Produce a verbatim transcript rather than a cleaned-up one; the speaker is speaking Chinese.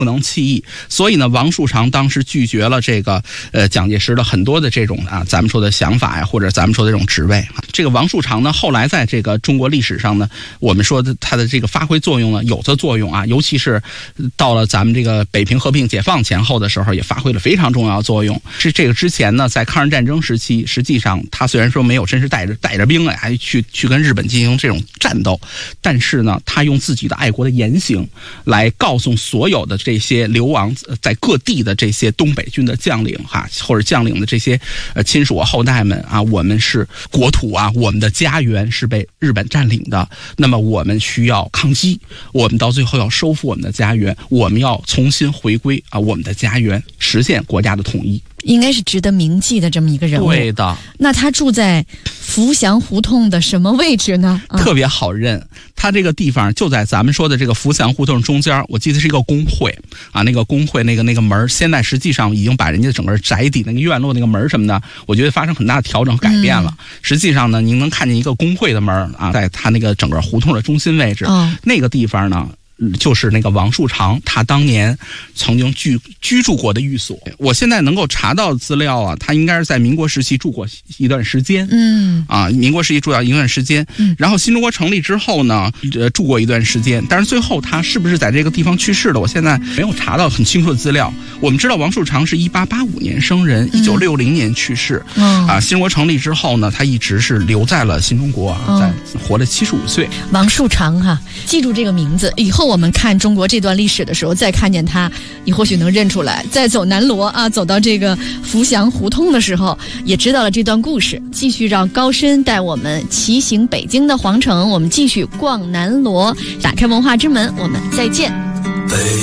不能弃义。所以呢，王树常当时拒绝了这个呃蒋介石的很多的这种啊咱们说的想法呀，或者咱们说的这种职位。这个王树常呢，后来在这个中国历史上呢，我们说的他的这个发挥作用呢，有的作用啊，尤其是到了咱们这个北平合并解放前后的时候，也发挥了非常重要的作用。是这个之前呢，在抗日战争时期，实际上他虽然说没有真是带着带着兵来还去去跟日本进行这种战斗，但是呢，他用自己的爱国的言行来告诉所有的这些流亡在各地的这些东北军的将领哈，或者将领的这些呃亲属啊后代们啊，我们是国土啊，我们的家园是被日本占领的，那么我们需要抗击，我们到最后要收复我们的家园，我们要重新回归啊我们的家园，实现国家的统一。 应该是值得铭记的这么一个人物。 对的。 那他住在福祥胡同的什么位置呢？啊、 特别好认，他这个地方就在咱们说的这个福祥胡同中间，我记得是一个工会啊，那个工会那个那个门，现在实际上已经把人家整个宅邸那个院落那个门什么的，我觉得发生很大的调整和改变了。嗯、实际上呢，您能看见一个工会的门啊，在他那个整个胡同的中心位置，哦、那个地方呢。就是那个王树常他当年曾经居居住过的寓所。我现在能够查到资料啊，他应该是在民国时期住过一段时间。嗯，啊，民国时期住了一段时间。嗯，然后新中国成立之后呢，呃，住过一段时间。但是最后他是不是在这个地方去世的，我现在没有查到很清楚的资料。我们知道王树常是一八八五年生人，一九六零年去世。嗯，啊，新中国成立之后呢，他一直是留在了新中国啊，在活了七十五岁。 王树常哈、啊，记住这个名字，以后我们看中国这段历史的时候，再看见他，你或许能认出来。再走南锣啊，走到这个福祥胡同的时候，也知道了这段故事。继续让高深带我们骑行北京的皇城，我们继续逛南锣，打开文化之门，我们再见。